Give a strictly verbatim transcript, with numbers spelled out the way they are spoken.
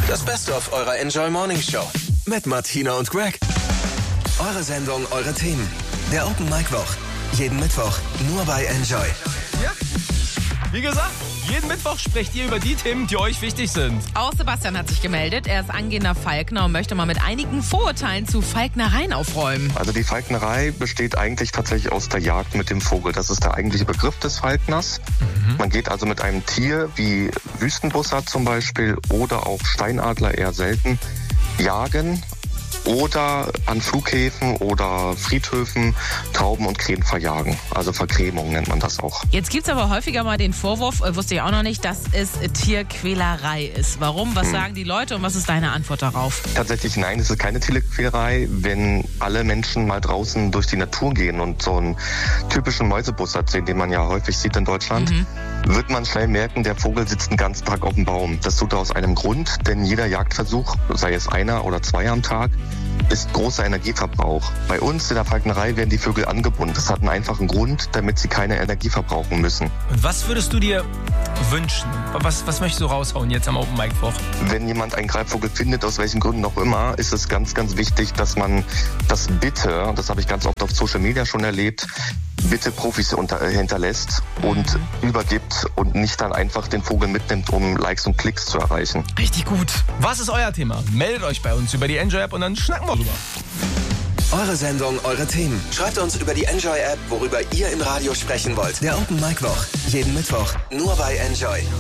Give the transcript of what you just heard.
Das Beste auf eurer Enjoy Morning Show. Mit Martina und Greg. Eure Sendung, eure Themen. Der Open Mic Woch. Jeden Mittwoch nur bei Enjoy. Ja, wie gesagt, jeden Mittwoch sprecht ihr über die Themen, die euch wichtig sind. Auch Sebastian hat sich gemeldet. Er ist angehender Falkner und möchte mal mit einigen Vorurteilen zu Falknereien aufräumen. Also die Falknerei besteht eigentlich tatsächlich aus der Jagd mit dem Vogel. Das ist der eigentliche Begriff des Falkners. Mhm. Man geht also mit einem Tier wie Wüstenbussard zum Beispiel oder auch Steinadler eher selten jagen oder an Flughäfen oder Friedhöfen Tauben und Krähen verjagen. Also Vergrämung nennt man das auch. Jetzt gibt es aber häufiger mal den Vorwurf, äh, wusste ich auch noch nicht, dass es Tierquälerei ist. Warum? Was hm. sagen die Leute und was ist deine Antwort darauf? Tatsächlich nein, es ist keine Tierquälerei. Wenn alle Menschen mal draußen durch die Natur gehen und so einen typischen Mäusebussard sehen, den man ja häufig sieht in Deutschland, mhm. wird man schnell merken, der Vogel sitzt den ganzen Tag auf dem Baum. Das tut er aus einem Grund, denn jeder Jagdversuch, sei es einer oder zwei am Tag, ist großer Energieverbrauch. Bei uns in der Falknerei werden die Vögel angebunden. Das hat einen einfachen Grund, damit sie keine Energie verbrauchen müssen. Und was würdest du dir wünschen? Was, was möchtest du raushauen jetzt am Open Mic Woch? Wenn jemand einen Greifvogel findet, aus welchen Gründen auch immer, ist es ganz, ganz wichtig, dass man das bitte, und das habe ich ganz oft auf Social Media schon erlebt, bitte Profis unter, äh, hinterlässt und mhm. übergibt und nicht dann einfach den Vogel mitnimmt, um Likes und Klicks zu erreichen. Richtig gut. Was ist euer Thema? Meldet euch bei uns über die Enjoy-App und dann schnacken wir drüber. Eure Sendung, eure Themen. Schreibt uns über die Enjoy-App, worüber ihr im Radio sprechen wollt. Der Open Mic Woch. Jeden Mittwoch nur bei Enjoy.